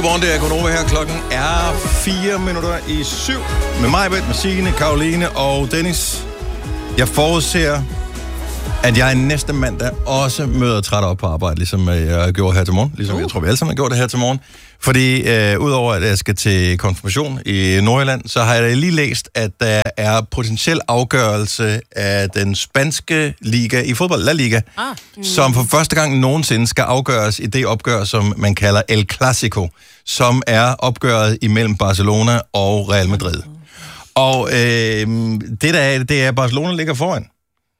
Godmorgen, det er Gunova her. Klokken er 6:04 med mig, med Signe, Karoline og Dennis. Jeg forudser, at jeg næste mandag også møder træt op på arbejde, ligesom jeg gjorde her til morgen. Ligesom jeg tror, vi alle sammen har gjort det her til morgen. Fordi udover at jeg skal til konfirmation i Nordjylland, så har jeg lige læst, at der er potentiel afgørelse af den spanske liga i fodbold, La Liga, som for første gang nogensinde skal afgøres i det opgør, som man kalder El Clásico, som er opgøret imellem Barcelona og Real Madrid. Og det er, at Barcelona ligger foran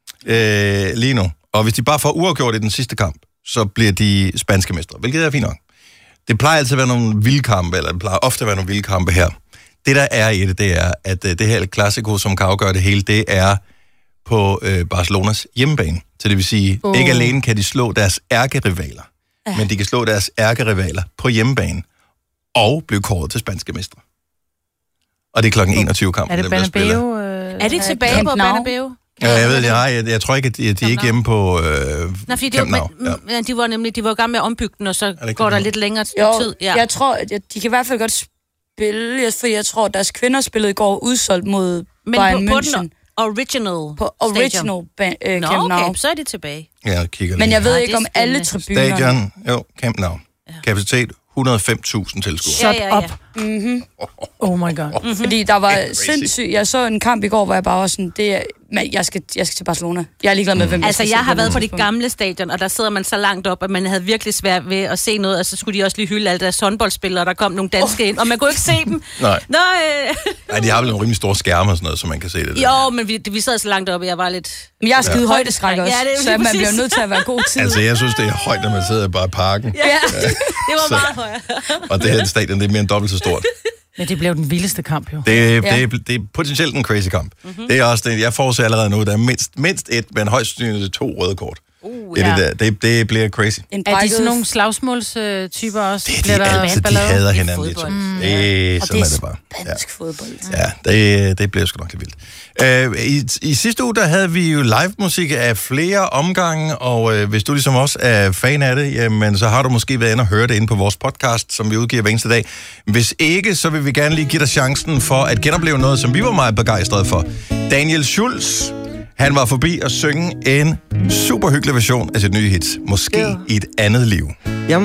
lige nu. Og hvis de bare får uafgjort i den sidste kamp, så bliver de spanske mestre, hvilket er fint nok. Det plejer altid at være nogle vildkampe, eller det plejer ofte at være nogle vildkampe her. Det, der er i det er, at det her El Clásico, som kan afgøre det hele, det er på Barcelonas hjemmebane. Så det vil sige, ikke alene kan de slå deres ærkerivaler, men de kan slå deres ærkerivaler på hjemmebane og blive kåret til spanske mestre. Og det er klokken 21 kampen. Er det Bernabeu? Er de tilbage på Bernabeu? Ja, jeg ved det. Jeg tror ikke, at de er ikke hjemme på Camp Nou. Men de var i gang med at ombygge den, og så går der lidt længere tid. Ja. Jeg tror, at de kan i hvert fald godt spille, for jeg tror, at deres kvinder spillede i går udsolgt mod Bayern München. Original Camp Nou. Okay, så er de tilbage. Ja, kigger men jeg ved ikke om alle tribuner. Stadion, Camp Nou. Kapacitet 105.000 tilskuere. Shut up. Mm-hmm. Oh my god. Fordi der var sindssygt. Jeg så en kamp i går, hvor jeg bare var sådan, jeg skal til Barcelona. Jeg er ligeglad med, hvem jeg har været på det gamle stadion, og der sidder man så langt op, at man havde virkelig svært ved at se noget, og så skulle de også lige hylde alle deres håndboldspillere, der kom nogle danske ind, og man kunne ikke se dem. Nej. Nej, de har vel nogle rimelig store skærme og sådan noget, så man kan se det. Jo, men vi sad så langt op, og jeg var lidt... Men jeg er skide højdeskræk også, så man præcis. bliver nødt til at være god tid. Altså, jeg synes, det er højt, når man sidder bare i parken. Ja, det var meget højere. Og det her stadion, det er mere end dobbelt så stort. Men det blev den vildeste kamp, jo. Det er potentielt en crazy kamp. Mm-hmm. Det er også det, jeg forudser allerede nu, der er mindst et, men højst sandsynligt 2 røde kort. Det bliver crazy. Er de sådan nogle slagsmålstyper også? Det er de altid, de hader hinanden. Sådan er det bare. Spansk fodbold. Ja, det bliver sgu nok lidt vildt. I sidste uge, der havde vi jo live musik af flere omgange, og hvis du ligesom også er fan af det, jamen, så har du måske været inde og høre det inde på vores podcast, som vi udgiver hver eneste dag. Hvis ikke, så vil vi gerne lige give dig chancen for at genopleve noget, som vi var meget begejstrede for. Daniel Schulz, han var forbi og synge en super hyggelig version af sit nye hit, Måske i et andet liv.